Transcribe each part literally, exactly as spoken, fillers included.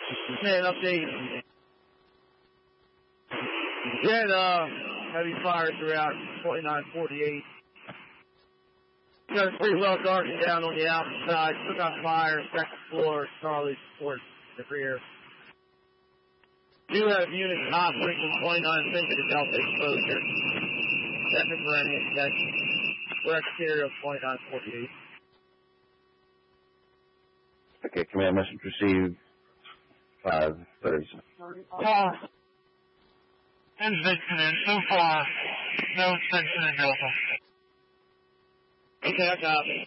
Man, update. We had uh, heavy fire throughout twenty-nine forty-eight. Got a pretty well darkened down on the outside. Took out fire, second floor, Charlie towards the rear. Do have units operating twenty-nine centimeter delta exposure. Second for any extension. We're exterior of twenty-nine forty-eight. Okay, command message received. five thirty. Car. Inspection in. So far, no inspection in Delta. Okay, I copy.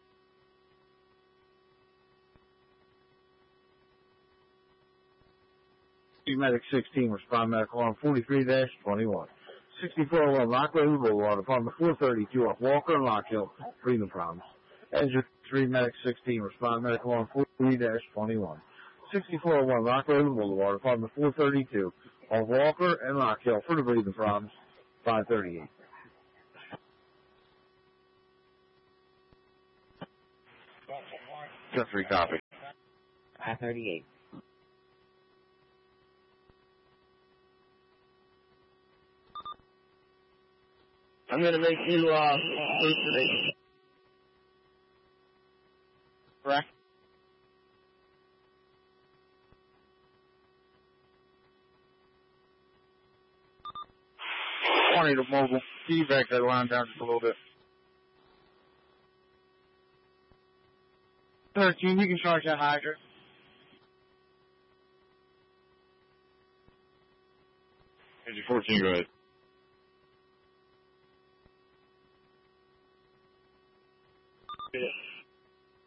Medic sixteen, respond medical on forty-three dash twenty-one. sixty-four oh one Rockaway Boulevard, apartment four thirty-two off Walker and Lock Hill, breathing problems. Engine three, Medic sixteen, respond medical on forty-three dash twenty-one. sixty-four oh one Rockaway Boulevard, apartment four thirty-two off Walker and Lock Hill for the breathing problems, five thirty-eight. Just three copy. five thirty-eight. I'm going to make you uh, hallucinate. Correct? twenty to mobile. Can you back that line down just a little bit? thirteen, you can charge that hydrant. Engine fourteen, go ahead.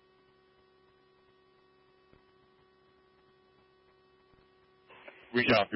We copy.